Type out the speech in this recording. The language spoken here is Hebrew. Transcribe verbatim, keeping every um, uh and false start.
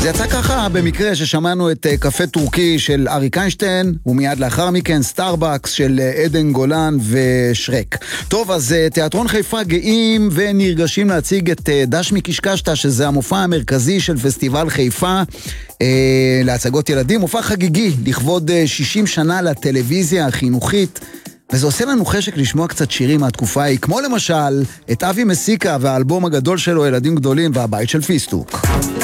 זה יצא ככה במקרה ששמענו את קפה טורקי של אריק איינשטיין, ומיד לאחר מכן סטארבקס של עדן גולן ושרק. טוב, אז תיאטרון חיפה גאים ונרגשים להציג את דש מקשקשתה, שזה המופע המרכזי של פסטיבל חיפה אה, להצגות ילדים, מופע חגיגי לכבוד שישים שנה לטלוויזיה החינוכית. וזה עושה לנו חשק לשמוע קצת שירים מהתקופה ההיא, כמו למשל את אבי מסיקה והאלבום הגדול שלו, ילדים גדולים והבית של פיסטוק.